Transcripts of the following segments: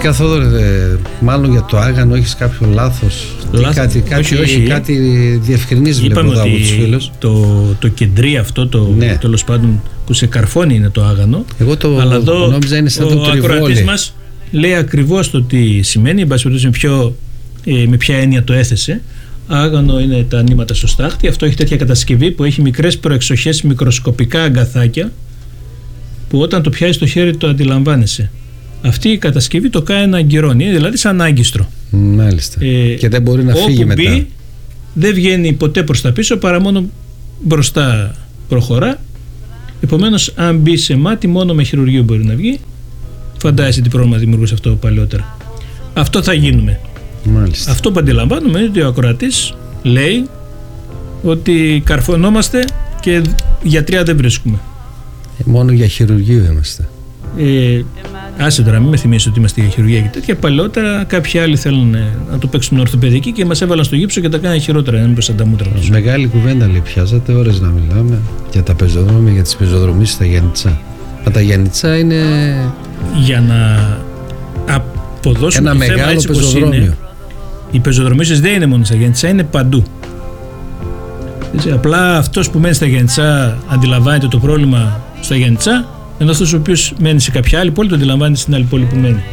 Γενικά, Θόδωρε, μάλλον για το άγανο έχεις κάποιο λάθος. Κάτι διευκρινίζει, βλέπω εδώ από τους φίλους. Το κεντρί αυτό, τέλος πάντων, που σε καρφώνει είναι το άγανο. Εγώ αλλά εδώ νόμιζα είναι σαν το τριβόλι. Ο ακροατής μας λέει ακριβώς το τι σημαίνει, εν πάση περιπτώσει με ποια έννοια το έθεσε. Άγανο είναι τα νήματα στο στάχτη. Αυτό έχει τέτοια κατασκευή που έχει μικρές προεξοχές, μικροσκοπικά αγκαθάκια, που όταν το πιάσεις στο χέρι το αντιλαμβάνεσαι. Αυτή η κατασκευή το κάνει να αγκυρώνει, δηλαδή σαν άγκιστρο. Μάλιστα. Και δεν μπορεί να φύγει μετά. Μπει, δεν βγαίνει ποτέ προς τα πίσω, παρά μόνο μπροστά προχωρά. Επομένως, αν μπει σε μάτι, μόνο με χειρουργείο μπορεί να βγει. Φαντάζεσαι τι πρόβλημα δημιουργούσε αυτό παλαιότερα. Αυτό θα γίνουμε. Μάλιστα. Αυτό που αντιλαμβάνομαι είναι ότι ο ακροατής λέει ότι καρφωνόμαστε και γιατριά δεν βρίσκουμε. Μόνο για χειρουργείο είμαστε. Άσε τώρα, μην με θυμίσεις ότι είμαστε για χειρουργία και τέτοια. Παλαιότερα κάποιοι άλλοι θέλουν να το παίξουν ορθοπαιδική και μας έβαλαν στο γύψο και τα κάνανε χειρότερα. Να μην πες σαν τα μούτρα τους. Μεγάλη κουβέντα λέει, πιάζατε ώρες να μιλάμε για τα πεζοδρόμια, για τις πεζοδρομίες στα Γιαννιτσά. Μα τα Γιαννιτσά είναι. Για να αποδώσουμε ένα μεγάλο πεζοδρόμιο. Οι πεζοδρομίες δεν είναι μόνο στα Γιαννιτσά, είναι παντού. Απλά αυτός που μένει στα Γιαννιτσά αντιλαμβάνεται το πρόβλημα στα Γιαννιτσά, ενώ αυτός ο οποίος μένει σε κάποια άλλη πόλη το αντιλαμβάνεται στην άλλη πόλη που μένει.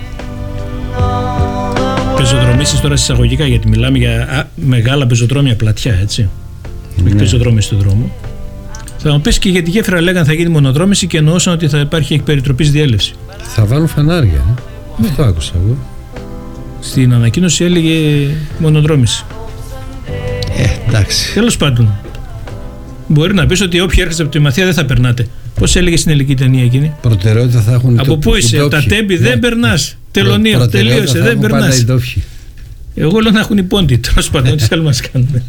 Πεζοδρομήσεις τώρα εισαγωγικά, γιατί μιλάμε για μεγάλα πεζοδρόμια πλατιά, έτσι. Όχι πεζοδρόμια στον δρόμο. Θα μου πεις και για τη γέφυρα λέγανε θα γίνει μονοδρόμηση και εννοούσαν ότι θα υπάρχει εκπεριτροπής διέλευση. Θα βάλουν φανάρια. Αυτό άκουσα εγώ. Στην ανακοίνωση έλεγε μονοδρόμηση. Εντάξει. Τέλος πάντων, μπορεί να πεις ότι όποιοι έρχεστε από τη Μαθία δεν θα περνάτε. Πώς έλεγε στην ελληνική ταινία εκείνη? Προτεραιότητα θα έχουν. Από πού είσαι? Τα Τέμπη δεν περνάς. Τελωνίο, τελείωσε, δεν περνάς. Εγώ λέω να έχουν οι πόντοι. Τέλος πάντων, τι θέλουμε να μας κάνουμε.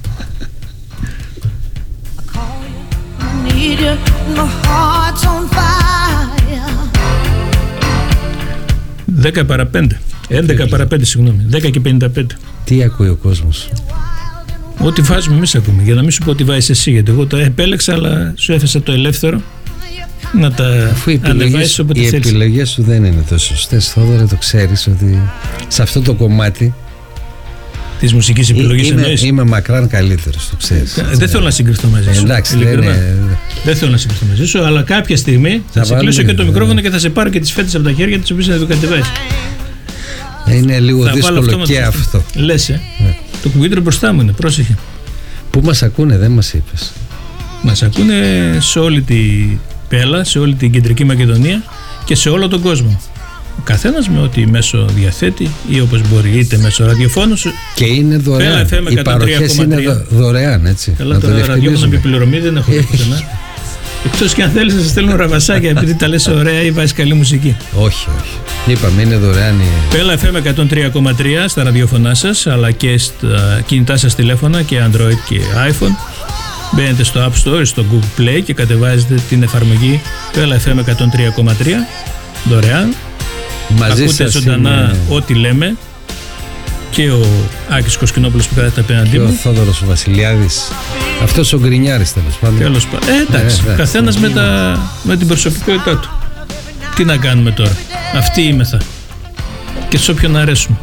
10 παρά 5. 11 παρά 5, συγγνώμη. 10 και 55. Τι ακούει ο κόσμος? Ό,τι βάζουμε εμείς ακούμε. Για να μην σου πω ότι βάζεις εσύ, γιατί εγώ τα επέλεξα, αλλά σου έθεσα το ελεύθερο να τα ανεβάσεις όποτε θέλεις. Οι επιλογές σου δεν είναι τόσο σωστές, Θόδωρε, το ξέρεις ότι σε αυτό το κομμάτι της μουσικής επιλογής είμαι μακράν καλύτερος, το ξέρεις. Δεν θέλω να συγκριθώ μαζί σου. Εντάξει, δεν θέλω να συγκριθώ μαζί σου, αλλά κάποια στιγμή θα σε κλείσω και το μικρόφωνο και θα σε πάρω και τις φέτες από τα χέρια τις οποίες να το κατεβάσεις. Είναι λίγο δύσκολο και αυτό. Λες, το κουμπίτρο μπροστά μου είναι, πρόσεχε. Πού μας ακούνε, δεν μας είπες? Μας ακούνε σε όλη την Πέλα, σε όλη την Κεντρική Μακεδονία και σε όλο τον κόσμο. Ο καθένας με ό,τι μέσο διαθέτει ή όπως μπορεί, είτε μέσω ραδιοφώνου. Και είναι δωρεάν. Οι παροχές είναι δωρεάν, έτσι. Καλά, τώρα ραδιόφωνο με πληρωμή δεν έχω πουθενά. Εκτός και αν θέλεις να σε στέλνουν ραβασάκια επειδή τα λες ωραία ή βάζεις καλή μουσική. Όχι. Είπαμε είναι δωρεάν. Πέλα FM 103,3 στα ραδιοφωνά σας, αλλά και στα κινητά σας τηλέφωνα και Android και iPhone. Μπαίνετε στο App Store, στο Google Play και κατεβάζετε την εφαρμογή Πέλα FM 103,3 δωρεάν. Μαζί ακούτε ζωντανά ό,τι λέμε. Και ο Άκης Κοσκινόπουλος που κάθεται απέναντί μου. Και ο Θόδωρος ο Βασιλιάδης. Αυτός ο γκρινιάρης τέλος πάντων. Εντάξει, καθένας με την προσωπικότητά του. Τι να κάνουμε τώρα? Αυτοί είμεθα. Και σε όποιον αρέσουμε.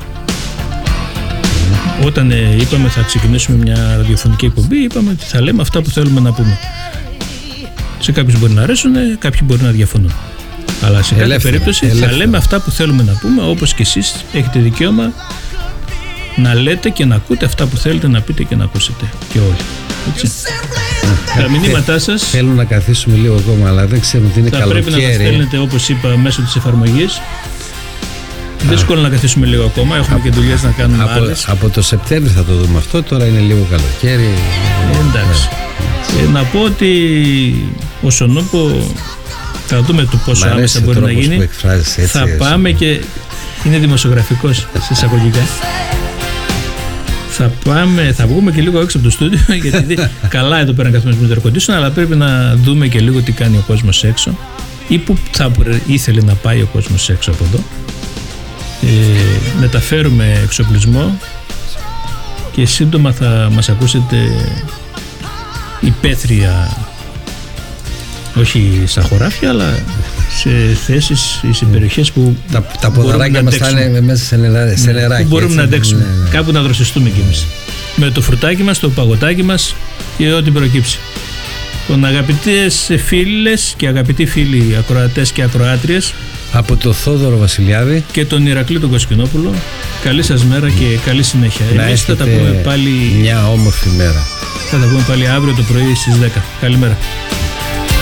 Όταν είπαμε θα ξεκινήσουμε μια ραδιοφωνική εκπομπή, είπαμε ότι θα λέμε αυτά που θέλουμε να πούμε. Σε κάποιους μπορεί να αρέσουν, κάποιοι μπορεί να διαφωνούν. Αλλά σε κάθε περίπτωση θα λέμε αυτά που θέλουμε να πούμε, όπως και εσείς έχετε δικαίωμα να λέτε και να ακούτε αυτά που θέλετε να πείτε και να ακούσετε και όλοι. Έτσι. Τα μηνύματά σας θέλουν να καθίσουμε λίγο ακόμα, αλλά δεν ξέρουν ότι είναι καλοκαίρι. Θα πρέπει να τα στέλνετε, όπως είπα, μέσω της εφαρμογής. Δύσκολο να καθίσουμε λίγο ακόμα, έχουμε και δουλειές να κάνουμε άλλες. Από το Σεπτέμβρη θα το δούμε αυτό, τώρα είναι λίγο καλοκαίρι. Εντάξει. Να πω ότι ο Σονούπο θα δούμε το πόσο άμεσα μπορεί να γίνει. Θα πάμε και είναι δημοσιογραφικός σε εισαγωγικά. Θα βγούμε και λίγο έξω από το στούντιο, γιατί καλά εδώ πέρα καθόμαστε με το air conditioner, αλλά πρέπει να δούμε και λίγο τι κάνει ο κόσμος έξω ή που θα ήθελε να πάει ο κόσμος έξω από εδώ. Μεταφέρουμε εξοπλισμό και σύντομα θα μας ακούσετε υπαίθρια, όχι στα χωράφια, αλλά σε θέσεις ή σε περιοχές που τα ποδαράκια μας θα είναι μέσα σε νεράκι. Που μπορούμε να αντέξουμε. Κάπου να δροσιστούμε κι εμείς. Με το φρουτάκι μας, το παγωτάκι μας και ό,τι προκύψει. Λοιπόν, αγαπητές φίλες και αγαπητοί φίλοι ακροατές και ακροάτριες, από το Θόδωρο Βασιλιάδη και τον Ηρακλή τον Κοσκινόπουλο, καλή σας μέρα και καλή συνέχεια. Εμείς θα τα πούμε πάλι μια όμορφη μέρα. Θα τα πούμε πάλι αύριο το πρωί στις 10. Καλημέρα.